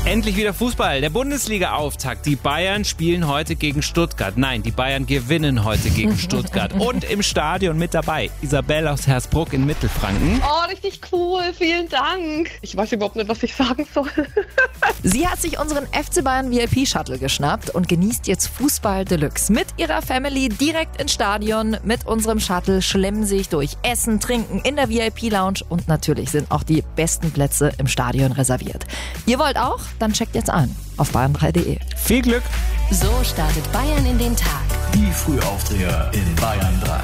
Endlich wieder Fußball. Der Bundesliga-Auftakt. Die Bayern spielen heute gegen Stuttgart. Nein, die Bayern gewinnen heute gegen Stuttgart. Und im Stadion mit dabei Isabel aus Hersbruck in Mittelfranken. Oh, richtig cool. Vielen Dank. Ich weiß überhaupt nicht, was ich sagen soll. Sie hat sich unseren FC Bayern VIP-Shuttle geschnappt und genießt jetzt Fußball Deluxe. Mit ihrer Family direkt ins Stadion. Mit unserem Shuttle schlemmen sich durch Essen, Trinken in der VIP-Lounge und natürlich sind auch die besten Plätze im Stadion reserviert. Ihr wollt auch? Dann checkt jetzt ein auf bayern3.de. Viel Glück! So startet Bayern in den Tag. Die Frühaufdreher in Bayern 3.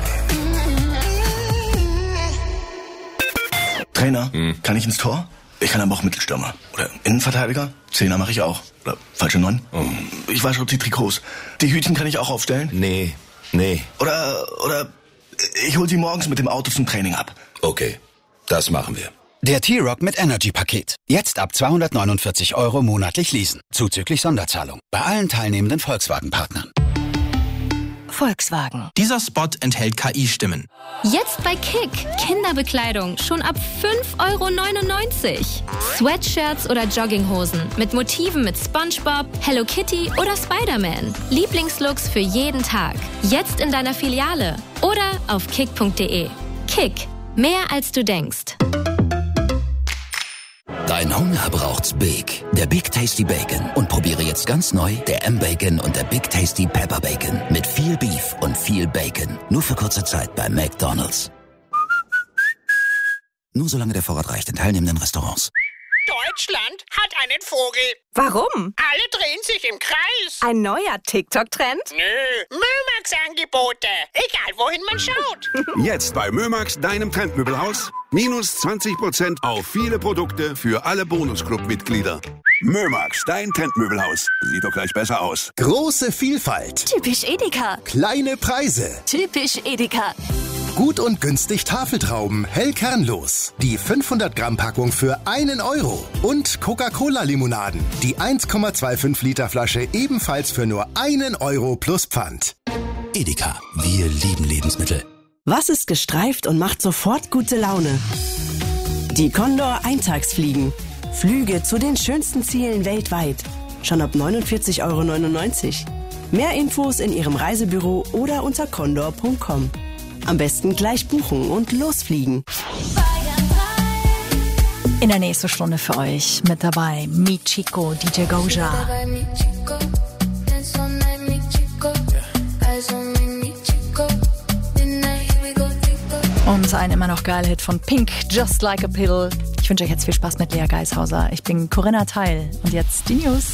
Trainer, kann ich ins Tor? Ich kann aber auch Mittelstürmer. Oder Innenverteidiger? Zehner mache ich auch. Oder falsche 9? Ich wasche die Trikots. Die Hütchen kann ich auch aufstellen? Nee. Oder ich hol sie morgens mit dem Auto zum Training ab. Okay, das machen wir. Der T-Rock mit Energy-Paket. Jetzt ab 249 € monatlich leasen. Zuzüglich Sonderzahlung. Bei allen teilnehmenden Volkswagen-Partnern. Volkswagen. Dieser Spot enthält KI-Stimmen. Jetzt bei Kick. Kinderbekleidung schon ab 5,99 €. Sweatshirts oder Jogginghosen mit Motiven mit SpongeBob, Hello Kitty oder Spider-Man. Lieblingslooks für jeden Tag. Jetzt in deiner Filiale oder auf kick.de. Kick. Mehr als du denkst. Dein Hunger braucht's Big. Der Big Tasty Bacon. Und probiere jetzt ganz neu der M-Bacon und der Big Tasty Pepper Bacon. Mit viel Beef und viel Bacon. Nur für kurze Zeit bei McDonald's. Nur solange der Vorrat reicht in teilnehmenden Restaurants. Deutschland hat einen Vogel. Warum? Alle drehen sich im Kreis. Ein neuer TikTok-Trend? Nö, Mömax-Angebote. Egal, wohin man schaut. Jetzt bei Mömax, deinem Trendmöbelhaus. Minus 20% auf viele Produkte für alle Bonusclub-Mitglieder. Mömax, dein Trendmöbelhaus. Sieht doch gleich besser aus. Große Vielfalt. Typisch Edeka. Kleine Preise. Typisch Edeka. Gut und günstig Tafeltrauben, hell kernlos. Die 500-Gramm-Packung für 1 €. Und Coca-Cola-Limonaden. Die 1,25 Liter Flasche ebenfalls für nur 1 € plus Pfand. Edeka. Wir lieben Lebensmittel. Was ist gestreift und macht sofort gute Laune? Die Condor Eintagsfliegen. Flüge zu den schönsten Zielen weltweit. Schon ab 49,99 €. Mehr Infos in Ihrem Reisebüro oder unter condor.com. Am besten gleich buchen und losfliegen. In der nächsten Stunde für euch mit dabei Michiko, DJ Goja. Und ein immer noch geiler Hit von Pink, Just Like a Pill. Ich wünsche euch jetzt viel Spaß mit Lea Geishauser. Ich bin Corinna Teil und jetzt die News.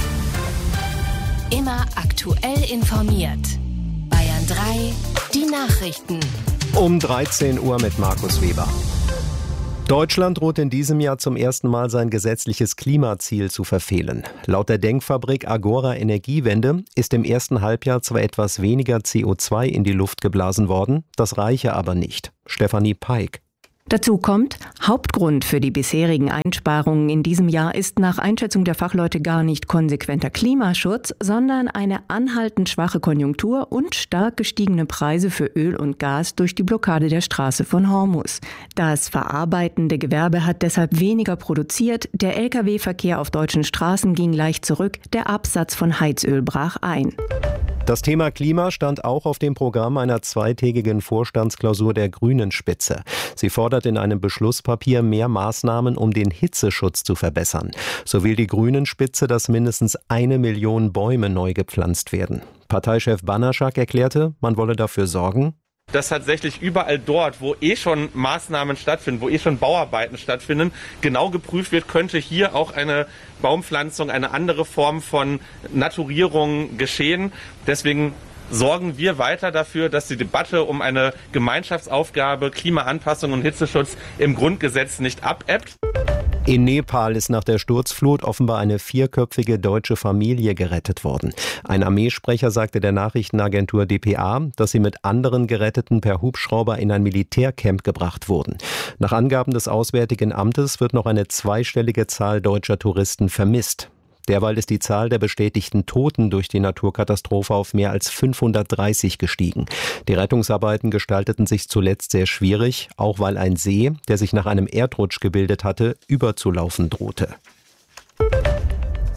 Immer aktuell informiert. Bayern 3, die Nachrichten. Um 13 Uhr mit Markus Weber. Deutschland droht in diesem Jahr zum ersten Mal sein gesetzliches Klimaziel zu verfehlen. Laut der Denkfabrik Agora Energiewende ist im ersten Halbjahr zwar etwas weniger CO2 in die Luft geblasen worden, das reiche aber nicht. Stefanie Peik. Dazu kommt, Hauptgrund für die bisherigen Einsparungen in diesem Jahr ist nach Einschätzung der Fachleute gar nicht konsequenter Klimaschutz, sondern eine anhaltend schwache Konjunktur und stark gestiegene Preise für Öl und Gas durch die Blockade der Straße von Hormuz. Das verarbeitende Gewerbe hat deshalb weniger produziert, der Lkw-Verkehr auf deutschen Straßen ging leicht zurück, der Absatz von Heizöl brach ein. Das Thema Klima stand auch auf dem Programm einer zweitägigen Vorstandsklausur der Grünen-Spitze. Sie fordert in einem Beschlusspapier mehr Maßnahmen, um den Hitzeschutz zu verbessern. So will die Grünen-Spitze, dass mindestens 1 Million Bäume neu gepflanzt werden. Parteichef Banaschak erklärte, man wolle dafür sorgen, dass tatsächlich überall dort, wo schon Maßnahmen stattfinden, wo schon Bauarbeiten stattfinden, genau geprüft wird, könnte hier auch eine Baumpflanzung, eine andere Form von Naturierung geschehen. Deswegen sorgen wir weiter dafür, dass die Debatte um eine Gemeinschaftsaufgabe Klimaanpassung und Hitzeschutz im Grundgesetz nicht abebbt. In Nepal ist nach der Sturzflut offenbar eine 4-köpfige deutsche Familie gerettet worden. Ein Armeesprecher sagte der Nachrichtenagentur dpa, dass sie mit anderen Geretteten per Hubschrauber in ein Militärcamp gebracht wurden. Nach Angaben des Auswärtigen Amtes wird noch eine zweistellige Zahl deutscher Touristen vermisst. Derweil ist die Zahl der bestätigten Toten durch die Naturkatastrophe auf mehr als 530 gestiegen. Die Rettungsarbeiten gestalteten sich zuletzt sehr schwierig, auch weil ein See, der sich nach einem Erdrutsch gebildet hatte, überzulaufen drohte.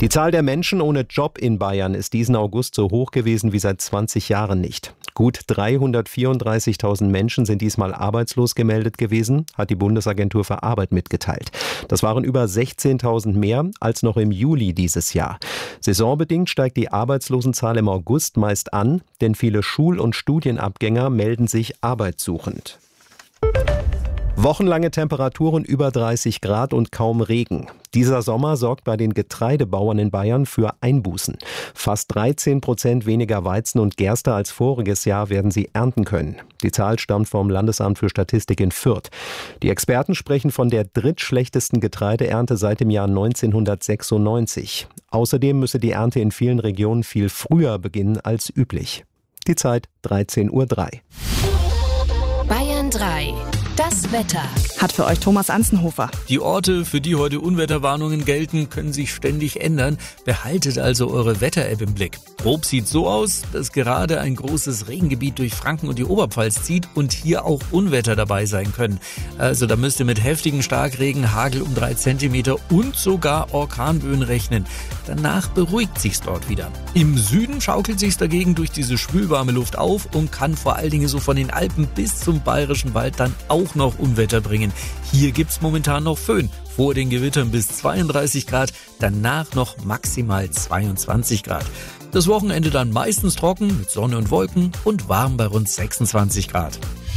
Die Zahl der Menschen ohne Job in Bayern ist diesen August so hoch gewesen wie seit 20 Jahren nicht. Gut 334.000 Menschen sind diesmal arbeitslos gemeldet gewesen, hat die Bundesagentur für Arbeit mitgeteilt. Das waren über 16.000 mehr als noch im Juli dieses Jahr. Saisonbedingt steigt die Arbeitslosenzahl im August meist an, denn viele Schul- und Studienabgänger melden sich arbeitssuchend. Wochenlange Temperaturen über 30 Grad und kaum Regen. Dieser Sommer sorgt bei den Getreidebauern in Bayern für Einbußen. Fast 13% weniger Weizen und Gerste als voriges Jahr werden sie ernten können. Die Zahl stammt vom Landesamt für Statistik in Fürth. Die Experten sprechen von der drittschlechtesten Getreideernte seit dem Jahr 1996. Außerdem müsse die Ernte in vielen Regionen viel früher beginnen als üblich. Die Zeit 13:03 Uhr. Bayern 3. Das Wetter. Hat für euch Thomas Anzenhofer. Die Orte, für die heute Unwetterwarnungen gelten, können sich ständig ändern. Behaltet also eure Wetter-App im Blick. Grob sieht so aus, dass gerade ein großes Regengebiet durch Franken und die Oberpfalz zieht und hier auch Unwetter dabei sein können. Also da müsst ihr mit heftigen Starkregen, Hagel um 3 Zentimeter und sogar Orkanböen rechnen. Danach beruhigt sich's dort wieder. Im Süden schaukelt sich's dagegen durch diese schwülwarme Luft auf und kann vor allen Dingen so von den Alpen bis zum Bayerischen Wald dann auch noch Unwetter bringen. Hier gibt's momentan noch Föhn. Vor den Gewittern bis 32 Grad, danach noch maximal 22 Grad. Das Wochenende dann meistens trocken mit Sonne und Wolken und warm bei rund 26 Grad.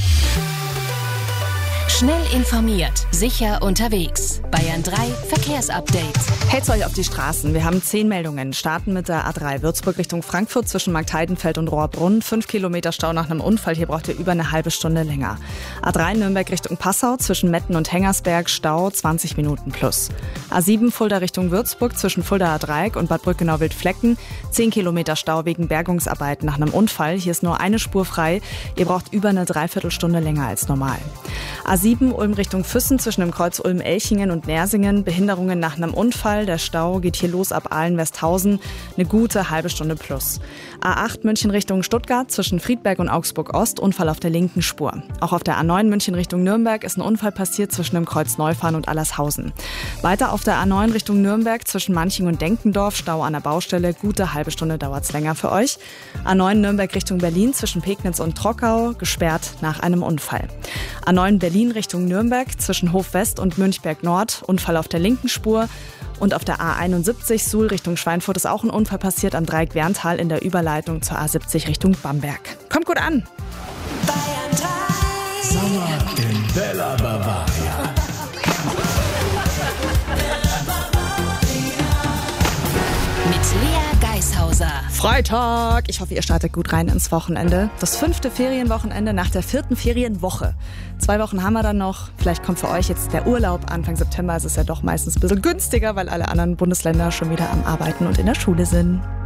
Schnell informiert, sicher unterwegs. Bayern 3 Verkehrsupdate. Hält's euch auf die Straßen. Wir haben 10 Meldungen. Starten mit der A3 Würzburg Richtung Frankfurt zwischen Marktheidenfeld und Rohrbrunn. 5 Kilometer Stau nach einem Unfall. Hier braucht ihr über eine halbe Stunde länger. A3 Nürnberg Richtung Passau zwischen Metten und Hengersberg. Stau 20 Minuten plus. A7 Fulda Richtung Würzburg zwischen Fuldaer Dreieck und Bad Brückenau-Wildflecken. 10 Kilometer Stau wegen Bergungsarbeiten nach einem Unfall. Hier ist nur eine Spur frei. Ihr braucht über eine Dreiviertelstunde länger als normal. A7 Ulm Richtung Füssen zwischen dem Kreuz Ulm-Elchingen und Nersingen. Behinderungen nach einem Unfall. Der Stau geht hier los ab Aalen-Westhausen. Eine gute halbe Stunde plus. A8 München Richtung Stuttgart zwischen Friedberg und Augsburg-Ost. Unfall auf der linken Spur. Auch auf der A9 München Richtung Nürnberg ist ein Unfall passiert zwischen dem Kreuz Neufahren und Allershausen. Weiter auf der A9 Richtung Nürnberg zwischen Manching und Denkendorf. Stau an der Baustelle. Gute halbe Stunde dauert es länger für euch. A9 Nürnberg Richtung Berlin zwischen Pegnitz und Trockau. Gesperrt nach einem Unfall. A9 Berlin Richtung Nürnberg zwischen Hof West und Münchberg Nord. Unfall auf der linken Spur. Und auf der A71 Suhl Richtung Schweinfurt ist auch ein Unfall passiert am Dreieck Werntal in der Überleitung zur A70 Richtung Bamberg. Kommt gut an! Bayern 3. Sommer in Bella Bavaria. Mit Lea Geishauser. Freitag! Ich hoffe, ihr startet gut rein ins Wochenende. Das 5. Ferienwochenende nach der 4. Ferienwoche. 2 Wochen haben wir dann noch. Vielleicht kommt für euch jetzt der Urlaub. Anfang September ist es ja doch meistens ein bisschen günstiger, weil alle anderen Bundesländer schon wieder am Arbeiten und in der Schule sind.